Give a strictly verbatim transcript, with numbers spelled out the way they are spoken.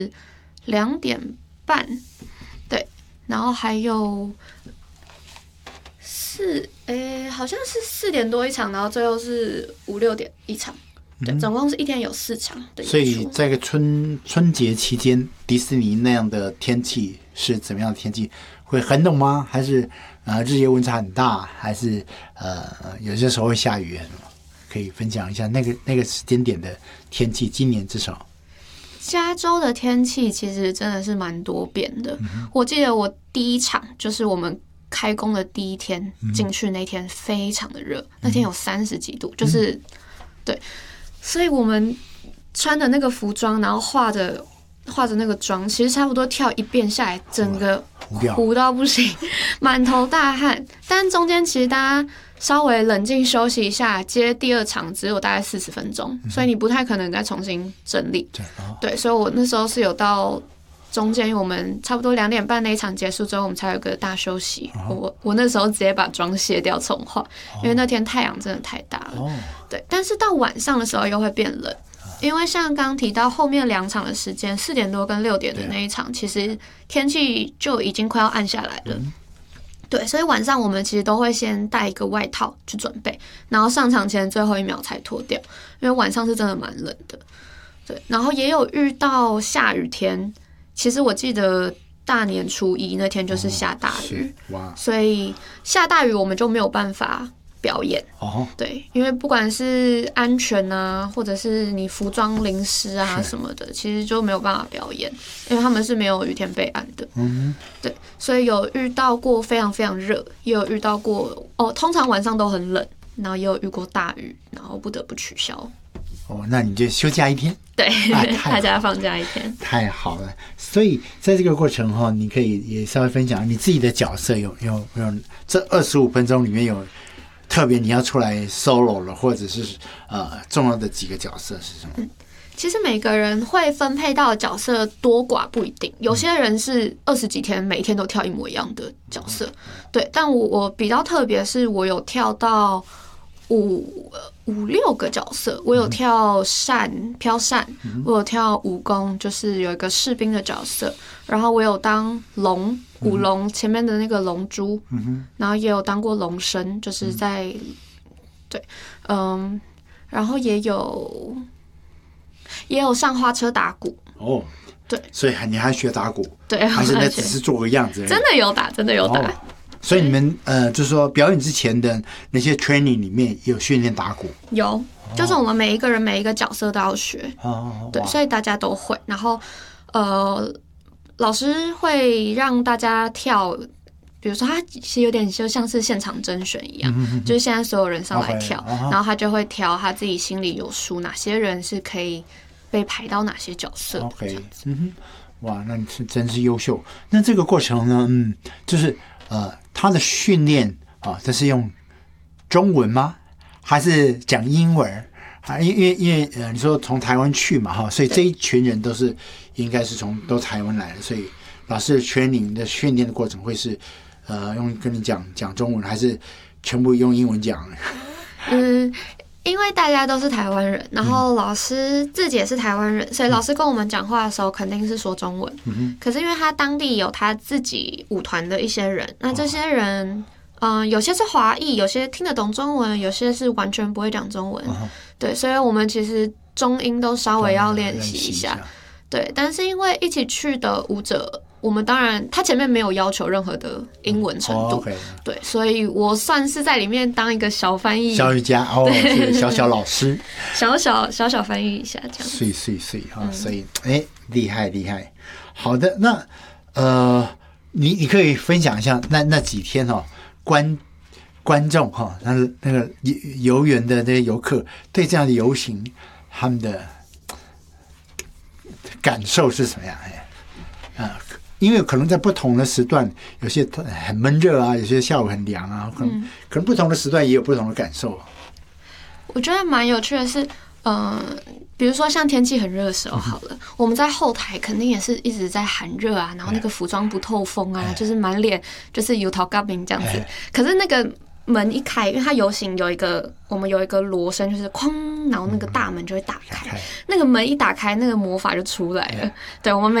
两点半，对，然后还有四，诶，好像是四点多一场，然后最后是五六点一场，对，总共是一天有四场的演出。 所以在个春春节期间，迪士尼那样的天气是怎么样的天气？会很冷吗？还是呃日夜温差很大？还是呃有些时候会下雨？可以分享一下那个那个时间点的天气，今年至少。 加州的天气其实真的是蛮多变的。嗯、我记得我第一场就是我们开工的第一天进去那天非常的热，嗯、那天有三十几度，就是、嗯、对，所以我们穿的那个服装，然后画着画着那个妆，其实差不多跳一遍下来，整个糊到不行，满头大汗。但中间其实大家稍微冷静休息一下，接第二场只有大概四十分钟，嗯、所以你不太可能再重新整理。 哦、 对，所以我那时候是有到中间，因为我们差不多两点半那一场结束之后，我们才有个大休息。哦、我我那时候直接把妆卸掉重画，哦、因为那天太阳真的太大了。哦、对，但是到晚上的时候又会变冷。因为像刚刚提到后面两场的时间，四点多跟六点的那一场，其实天气就已经快要暗下来了。嗯、对，所以晚上我们其实都会先带一个外套去准备，然后上场前最后一秒才脱掉，因为晚上是真的蛮冷的。对，然后也有遇到下雨天，其实我记得大年初一那天就是下大雨，哦、哇，所以下大雨我们就没有办法表演哦，对，因为不管是安全啊，或者是你服装淋湿啊什么的，其实就没有办法表演，因为他们是没有雨天备案的。嗯，对，所以有遇到过非常非常热，也有遇到过哦，通常晚上都很冷，然后也有遇过大雨，然后不得不取消。 哦，那你就休假一天， 对，啊、大家放假一天， 太好了。所以在这个过程哈，你可以也稍微分享你自己的角色有有有这二十五分钟里面有。特别你要出来 solo 了，或者是呃重要的几个角色是什么？ 嗯，其实每个人会分配到的角色多寡不一定，有些人是二十几天每一天都跳一模一样的角色，嗯、对。但我我比较特别，是我有跳到五五六个角色，我有跳扇飘扇，嗯、我有跳武功，就是有一个士兵的角色，然后我有当龙。舞龙前面的那个龙珠，嗯、然后也有当过龙生，就是在、嗯、对，嗯，然后也有也有上花车打鼓哦， 对， 所以你还学打鼓， 对， 还是那只是做个样子而已？ 真的有打，真的有打。哦、 所以你们呃，就是说表演之前的那些 training 里面有训练打鼓， 有，就是我们每一个人每一个角色都要学，哦、对，所以大家都会，然后呃。老师会让大家跳，比如说他其实有点就像是现场甄选一样，嗯、就是现在所有人上来跳， okay, uh-huh. 然后他就会挑他自己心里有数，哪些人是可以被排到哪些角色。OK， 嗯哼，哇，那你是真是优秀。那这个过程呢，嗯，就是呃，他的训练啊，这是用中文吗？还是讲英文？啊，因为因为呃，你说从台湾去嘛哈，所以这一群人都是应该是从都台湾来的，所以老师的 training 的训练的过程会是呃用跟你讲讲中文，还是全部用英文讲？ 嗯，因为大家都是台湾人，然后老师自己也是台湾人，嗯、所以老师跟我们讲话的时候肯定是说中文。嗯、可是因为他当地有他自己舞团的一些人，那这些人。嗯、呃，有些是华裔，有些听得懂中文，有些是完全不会讲中文。Uh-huh. 对，所以我们其实中英都稍微要练习一下。对，但是因为一起去的舞者，我们当然他前面没有要求任何的英文程度， oh, okay. 对，所以我算是在里面当一个小翻译， 小语家哦，是小小老师， 小小小小翻译一下这样。 碎碎碎哈，所以哎，厉害厉害。好的，那呃，你你可以分享一下那那几天哈、哦。观观众哈，那那个游园的那些游客对这样的游行，他们的感受是什么样？哎，啊，因为可能在不同的时段，有些很闷热啊，有些下午很凉啊，可能、嗯、可能不同的时段也有不同的感受。 我觉得蛮有趣的是，嗯、呃，比如说像天气很热的时候，好了，嗯、我们在后台肯定也是一直在喊热啊，然后那个服装不透风啊，哎、就是满脸就是油桃嘎饼这样子。哎、可是那个门一开，因为它游行有一个，我们有一个锣声，就是哐，然后那个大门就会打开，那个门一打开，那个魔法就出来了。对，我们每